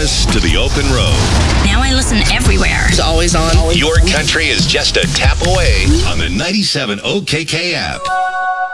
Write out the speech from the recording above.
wilderness to the open road. Now I listen everywhere. It's always on. Your country is just a tap away on the 97 OKK app.